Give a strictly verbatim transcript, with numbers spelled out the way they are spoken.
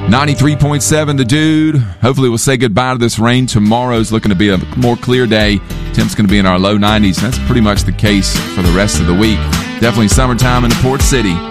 ninety-three point seven The Dude. Hopefully we'll say goodbye to this rain. Tomorrow's looking to be a more clear day. Temps going to be in our low nineties. That's pretty much the case for the rest of the week. Definitely summertime in the Port City.